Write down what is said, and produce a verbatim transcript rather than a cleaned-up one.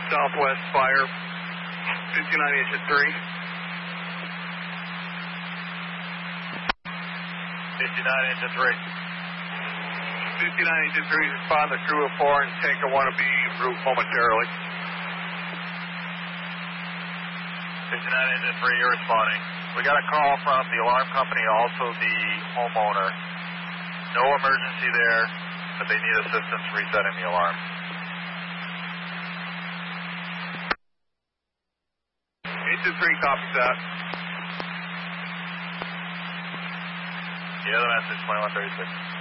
Southwest fire, fifty-nine engine three. fifty-nine engine three. fifty-nine engine three, respond to crew of four and tanker one will be en route momentarily. fifty-nine engine three, you're responding. We got a call from the alarm company, also the homeowner. No emergency there, but they need assistance resetting the alarm. Engine three copies that. Yeah, the message, twenty-one thirty-six.